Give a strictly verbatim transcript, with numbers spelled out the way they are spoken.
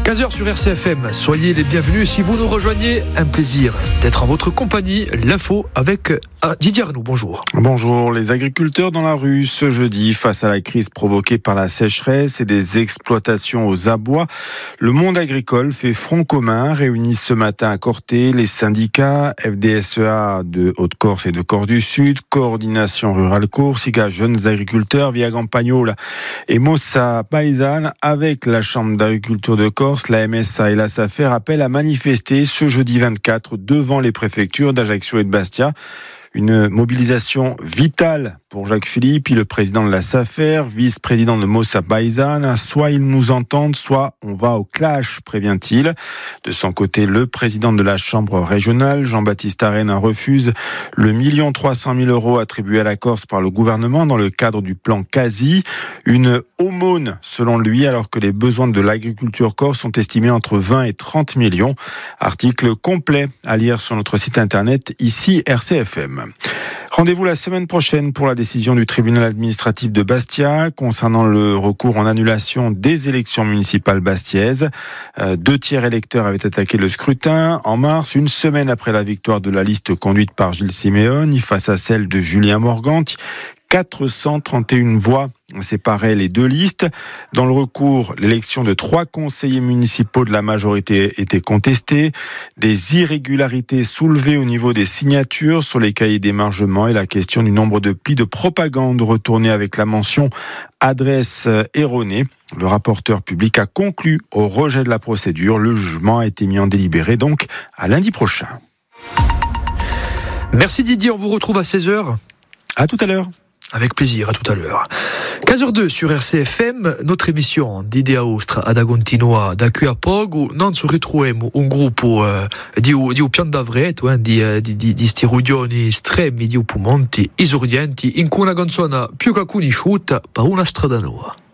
quinze heures sur R C F M, soyez les bienvenus si vous nous rejoignez, un plaisir d'être en votre compagnie. L'info avec Didier Arnoux, bonjour. Bonjour, les agriculteurs dans la rue ce jeudi face à la crise provoquée par la sécheresse et des exploitations aux abois. Le monde agricole fait front commun, réunit ce matin à Corté les syndicats F D S E A de Haute-Corse et de Corse du Sud, Coordination Rurale Corsica, Jeunes Agriculteurs, Via Campagnola et Mossa Paysanne avec la Chambre d'agriculture de Corse. La M S A et la SAFER appellent à manifester ce jeudi vingt-quatre devant les préfectures d'Ajaccio et de Bastia. Une mobilisation vitale pour Jacques Philippe, le président de la SAFER, vice-président de Mossa Paysanne. Soit ils nous entendent, soit on va au clash, prévient-il. De son côté, le président de la Chambre régionale, Jean-Baptiste Arena, refuse le million trois cent mille euros attribué à la Corse par le gouvernement dans le cadre du plan Quasi. Une aumône, selon lui, alors que les besoins de l'agriculture corse sont estimés entre vingt et trente millions. Article complet à lire sur notre site internet, ici R C F M. Rendez-vous la semaine prochaine pour la décision du tribunal administratif de Bastia concernant le recours en annulation des élections municipales bastiaises. Euh, deux tiers électeurs avaient attaqué le scrutin en mars, une semaine après la victoire de la liste conduite par Gilles Simeoni face à celle de Julien Morganti. quatre cent trente et une voix séparaient les deux listes. Dans le recours, l'élection de trois conseillers municipaux de la majorité était contestée. Des irrégularités soulevées au niveau des signatures sur les cahiers d'émargement et la question du nombre de plis de propagande retournés avec la mention adresse erronée. Le rapporteur public a conclu au rejet de la procédure. Le jugement a été mis en délibéré donc à lundi prochain. Merci Didier, on vous retrouve à seize heures. À tout à l'heure. Avec plaisir, à tout à l'heure. quinze heures deux sur R C F M, notre émission d'idée à Ostra ad continua da qui a poco, non ci ritroviamo un gruppo eh, di, di un pian d'avretto, eh, di, di, di, di sti ruglioni estremi, di pumonti, esordienti, in cui una canzone più che conosciuta per una strada nuova.